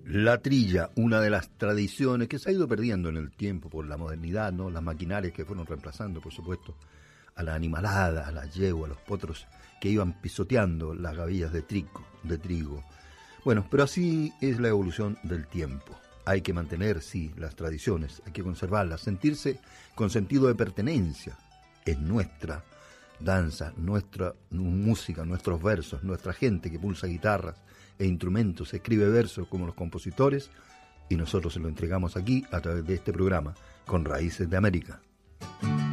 La trilla, una de las tradiciones que se ha ido perdiendo en el tiempo por la modernidad, ¿no? Las maquinarias que fueron reemplazando, por supuesto, a la animalada, a la yegua, a los potros que iban pisoteando las gavillas de trigo. Bueno, pero así es la evolución del tiempo. Hay que mantener, sí, las tradiciones, hay que conservarlas, sentirse con sentido de pertenencia. Es nuestra danza, nuestra música, nuestros versos, nuestra gente que pulsa guitarras e instrumentos, escribe versos como los compositores, y nosotros se lo entregamos aquí a través de este programa, con Raíces de América.